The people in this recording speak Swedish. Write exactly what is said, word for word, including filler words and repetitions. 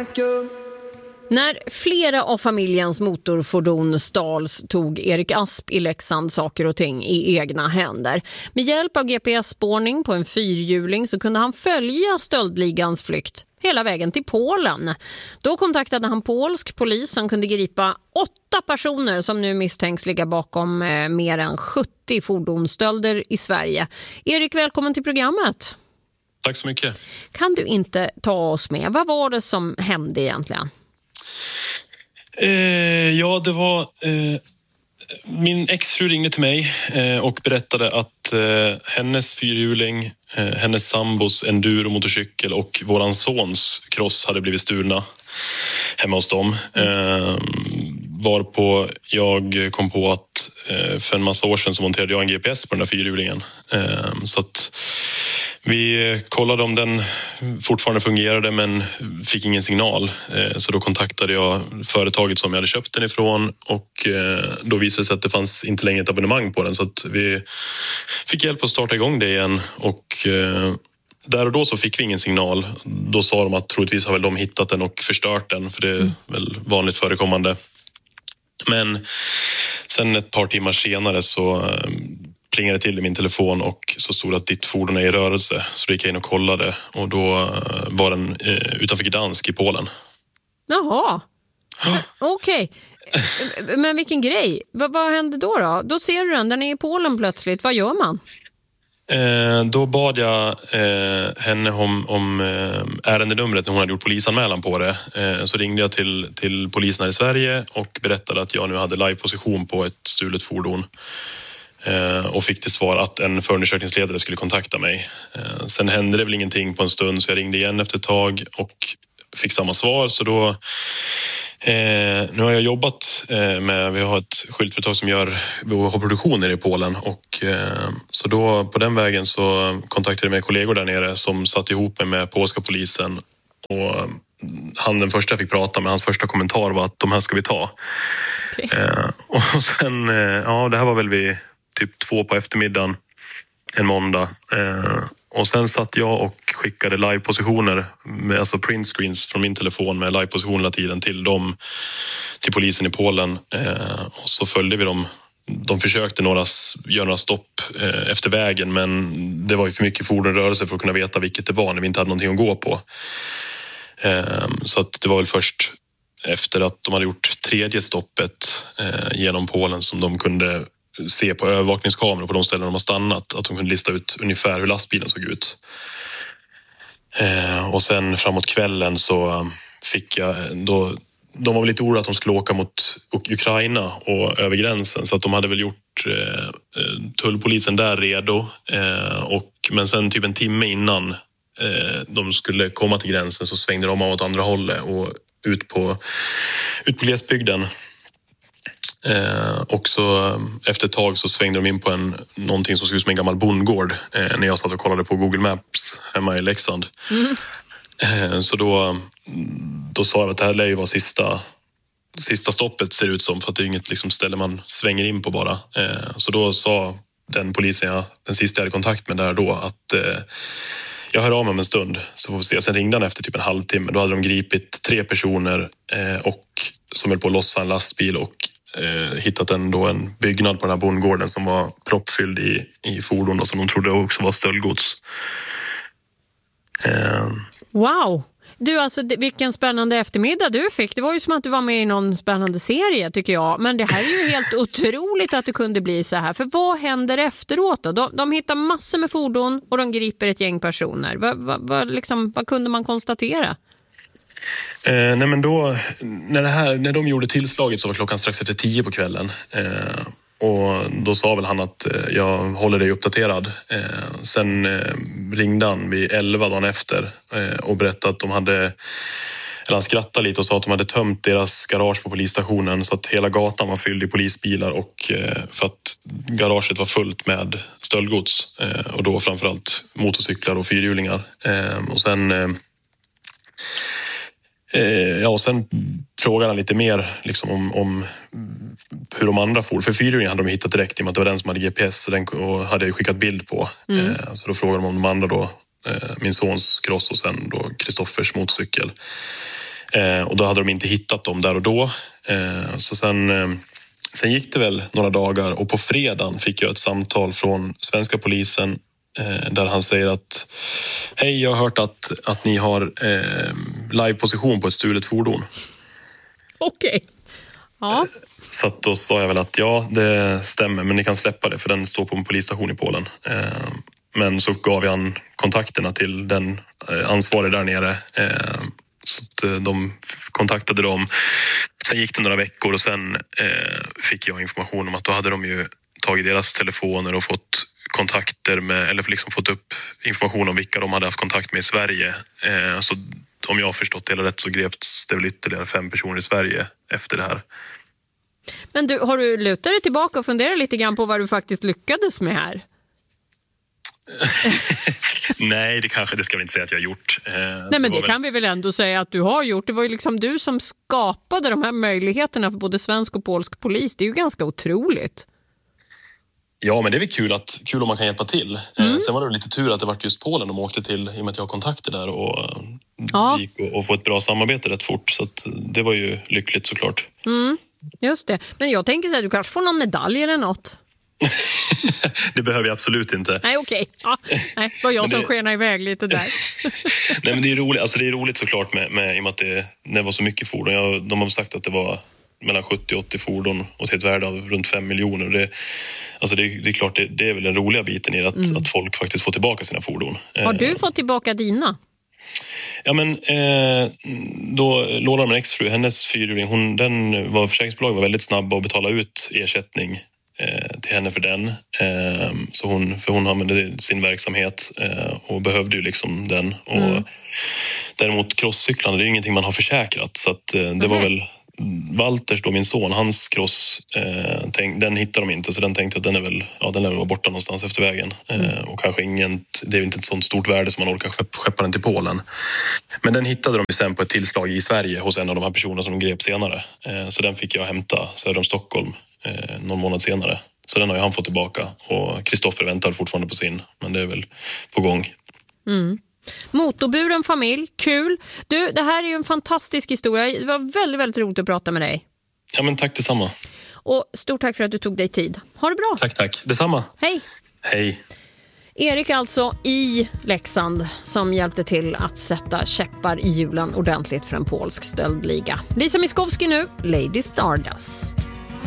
När flera av familjens motorfordon stals tog Erik Asp i Leksand saker och ting i egna händer. Med hjälp av G P S-spårning på en fyrhjuling så kunde han följa stöldligans flykt hela vägen till Polen. Då kontaktade han polsk polis som kunde gripa åtta personer som nu misstänks ligga bakom eh, mer än sjuttio fordonsstölder i Sverige. Erik, välkommen till programmet. Tack så mycket. Kan du inte ta oss med? Vad var det som hände egentligen? Eh, ja, det var... Eh, min exfru ringde till mig eh, och berättade att eh, hennes fyrhjuling, eh, hennes sambos enduro-motorcykel och våran sons cross hade blivit stulna hemma hos dem. Eh, varpå jag kom på att eh, för en massa år sedan så monterade jag en G P S på den där fyrhjulingen. Eh, så att vi kollade om den fortfarande fungerade men fick ingen signal. Så då kontaktade jag företaget som jag hade köpt den ifrån och då visade det sig att det fanns inte längre ett abonnemang på den. Så att vi fick hjälp att starta igång det igen och där och då så fick vi ingen signal. Då sa de att troligtvis har väl de hittat den och förstört den, för det är väl vanligt förekommande. Men sen ett par timmar senare så plingade till i min telefon och så stod att ditt fordon är i rörelse. Så då gick jag in och kollade och då var den utanför Gdansk i Polen. Jaha, okej. Okay. Men vilken grej. V- vad hände då då? Då ser du den, den är i Polen plötsligt. Vad gör man? Eh, då bad jag eh, henne om, om eh, ärendenumret när hon hade gjort polisanmälan på det. Eh, så ringde jag till, till polisen här i Sverige och berättade att jag nu hade live-position på ett stulet fordon. Och fick till svar att en förundersökningsledare skulle kontakta mig. Sen hände det väl ingenting på en stund så jag ringde igen efter ett tag och fick samma svar. Så då, eh, nu har jag jobbat med, vi har ett skyltföretag som gör har produktioner i Polen. Och, eh, så då på den vägen så kontaktade jag med kollegor där nere som satt ihop mig med polska polisen. Och han den första jag fick prata med, hans första kommentar var att de här ska vi ta. Okay. Eh, och sen, eh, ja det här var väl vi typ två på eftermiddagen en måndag. Eh, och sen satt jag och skickade live-positioner, med, alltså printscreens från min telefon med live-positioner hela tiden till dem, till polisen i Polen. Eh, och så följde vi dem. De försökte några, göra några stopp eh, efter vägen, men det var ju för mycket fordonrörelse för att kunna veta vilket det var när vi inte hade någonting att gå på. Eh, så att det var väl först efter att de hade gjort tredje stoppet eh, genom Polen som de kunde se på övervakningskameror på de ställen de har stannat, att de kunde lista ut ungefär hur lastbilen såg ut. Eh, och sen framåt kvällen så fick jag då, de var väl lite oroliga att de skulle åka mot Ukraina och över gränsen, så att de hade väl gjort eh, tullpolisen där redo eh, och, men sen typ en timme innan eh, de skulle komma till gränsen så svängde de av åt andra hållet och ut på, ut på glesbygden. Eh, och så efter ett tag så svängde de in på en, någonting som såg ut som en gammal bondgård eh, när jag satt och kollade på Google Maps hemma i Leksand. Mm. Eh, så då, då sa jag att det här lär ju vara sista, sista stoppet ser det ut som, för att det är inget liksom, ställe man svänger in på bara. Eh, så då sa den polisen, jag, den sista jag hade kontakt med där då, att eh, jag hör av mig om en stund så får vi se. Sen ringde han efter typ en halvtimme. Då hade de gripit tre personer eh, och som höll på att lossa en lastbil och Eh, hittat en, då en byggnad på den här bondgården som var proppfylld i, i fordon och som de trodde också var stöldgods. Eh. Wow! Du, alltså vilken spännande eftermiddag du fick. Det var ju som att du var med i någon spännande serie tycker jag. Men det här är ju helt otroligt att det kunde bli så här. För vad händer efteråt då? De, de hittar massor med fordon och de griper ett gäng personer. Vad, vad, vad, liksom, vad kunde man konstatera? Eh, nej men då, när, det här, när de gjorde tillslaget så var klockan strax efter tio på kvällen. Eh, och då sa väl han att eh, jag håller dig uppdaterad. Eh, sen eh, ringde han vid elva dagen efter eh, och berättade att de hade, eller han skrattade lite och sa att de hade tömt deras garage på polisstationen så att hela gatan var fylld i polisbilar och eh, för att garaget var fullt med stöldgods eh, och då framförallt motorcyklar och fyrhjulingar. Eh, och sen... Eh, Ja, och sen frågade han lite mer liksom, om, om hur de andra for. För fyrhjulingen hade de hittat direkt i och med att det var den som hade G P S och den och hade jag skickat bild på. Mm. Eh, så då frågade de om de andra då, eh, min sons cross och sen då Kristoffers motorcykel. Eh, och då hade de inte hittat dem där och då. Eh, så sen, eh, sen gick det väl några dagar och på fredagen fick jag ett samtal från svenska polisen eh, där han säger att hej, jag har hört att, att ni har eh, live-position på ett stulet fordon. Okej. Okay. Ja. Så att då sa jag väl att ja, det stämmer, men ni kan släppa det för den står på en polisstation i Polen. Eh, men så gav jag kontakterna till den eh, ansvarig där nere. Eh, så att eh, de kontaktade dem. Sen gick det några veckor och sen eh, fick jag information om att då hade de ju tagit deras telefoner och fått kontakter med, eller liksom fått upp information om vilka de hade haft kontakt med i Sverige. Eh, så om jag har förstått det rätt så greps det väl ytterligare fem personer i Sverige efter det här. Men du, har du lutat dig tillbaka och funderat lite grann på vad du faktiskt lyckades med här? Nej, det kanske det ska vi inte säga att jag har gjort. Eh, Nej, men det, det väl... kan vi väl ändå säga att du har gjort. Det var ju liksom du som skapade de här möjligheterna för både svensk och polsk polis. Det är ju ganska otroligt. Ja, men det är väl kul, att, kul om man kan hjälpa till. Mm. Eh, sen var det lite tur att det var just Polen de åkte till i och med att jag har kontakter där och ja. gick och, och få ett bra samarbete rätt fort. Så att det var ju lyckligt såklart. Mm. Just det. Men jag tänker så här, du kanske får någon medalj eller något. Det behöver jag absolut inte. Nej, okej. Okay. Ja, nej, det var jag som det... skenar iväg lite där. Nej, men det är roligt, alltså det är roligt såklart med, med, i och med att det, det var så mycket fordon. Jag, de har sagt att det var mellan sjuttio och åttio fordon och till ett värde av runt fem miljoner. Det, alltså det, det är klart, det, det är väl den roliga biten i att, mm. att folk faktiskt får tillbaka sina fordon. Har du fått tillbaka dina? Ja, men eh, då Lola, min exfru, hennes fyrhjuling, hon, den var, försäkringsbolaget var väldigt snabba att betala ut ersättning eh, till henne för den. Eh, så hon, för hon använde sin verksamhet eh, och behövde ju liksom den. Och mm. däremot crosscyklarna, det är ingenting man har försäkrat, så att eh, det mm. var väl Walters då, min son, hans cross, eh, tänk, den hittade de inte, så den tänkte att den är väl, ja, den lär vara borta någonstans efter vägen. Mm. Eh, och kanske ingen, det är inte ett sånt stort värde som man orkar skeppa den till Polen. Men den hittade de sen på ett tillslag i Sverige hos en av de här personerna som de grep senare. Eh, så den fick jag hämta söder om Stockholm eh, någon månad senare. Så den har ju han fått tillbaka och Kristoffer väntar fortfarande på sin, men det är väl på gång. Mm. Motorburen familj, kul. Du, det här är ju en fantastisk historia. Det var väldigt, väldigt roligt att prata med dig. Ja, men tack detsamma. Och stort tack för att du tog dig tid. Ha det bra. Tack, tack. Detsamma. Hej. Hej. Erik alltså i Leksand som hjälpte till att sätta käppar i hjulen ordentligt för en polsk stöldliga. Lisa Miskovsky nu, Lady Stardust.